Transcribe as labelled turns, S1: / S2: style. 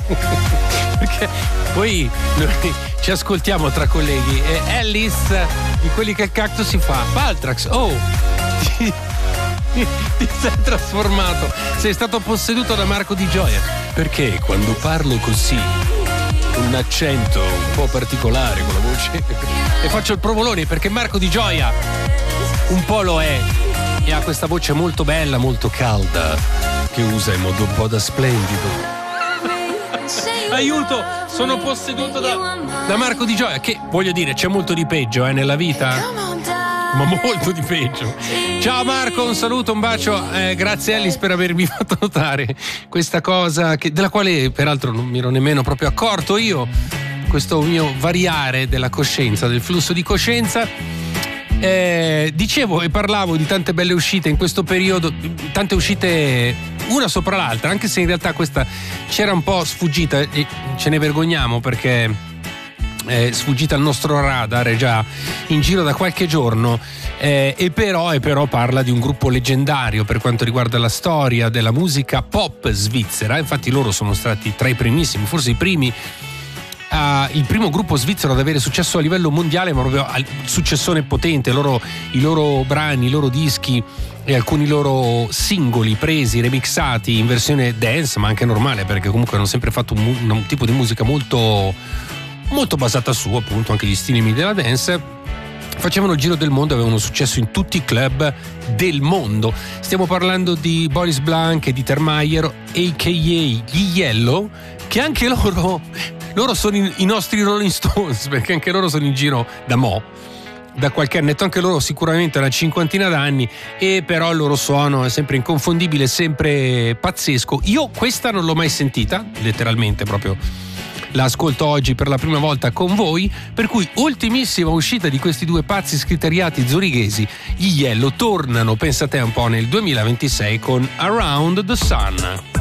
S1: Perché poi noi ci ascoltiamo tra colleghi e Alice di quelli che il cactus si fa. Baltrax, ti sei trasformato, sei stato posseduto da Marco Di Gioia. Perché quando parlo così, con un accento un po' particolare con la voce, e faccio il provolone, perché Marco Di Gioia un po' lo è e ha questa voce molto bella, molto calda, che usa in modo un po' da splendido. Aiuto, sono posseduto da Marco Di Gioia, che voglio dire c'è molto di peggio nella vita, ma molto di peggio. Ciao Marco, un saluto, un bacio, grazie Alice per avermi fatto notare questa cosa della quale peraltro non mi ero nemmeno proprio accorto io, questo mio variare della coscienza, del flusso di coscienza. Dicevo e parlavo di tante belle uscite in questo periodo, tante uscite una sopra l'altra, anche se in realtà questa c'era un po' sfuggita e ce ne vergogniamo perché è sfuggita al nostro radar, è già in giro da qualche giorno, e però parla di un gruppo leggendario per quanto riguarda la storia della musica pop svizzera. Infatti loro sono stati tra i primissimi, forse i primi, il primo gruppo svizzero ad avere successo a livello mondiale, ma proprio successone potente. I loro brani, i loro dischi e alcuni loro singoli presi, remixati in versione dance, ma anche normale, perché comunque hanno sempre fatto un tipo di musica molto, molto basata su appunto anche gli stilemi della dance. Facevano il giro del mondo e avevano successo in tutti i club del mondo. Stiamo parlando di Boris Blanc e Dieter Meier, a.k.a. gli Yellow, che anche loro sono i nostri Rolling Stones, perché anche loro sono in giro da qualche annetto, anche loro sicuramente una cinquantina d'anni, e però il loro suono è sempre inconfondibile, sempre pazzesco. Io questa non l'ho mai sentita, letteralmente proprio la ascolto oggi per la prima volta con voi, per cui ultimissima uscita di questi due pazzi scriteriati zurighesi, gli Yellow tornano, pensate un po', nel 2026 con Around the Sun.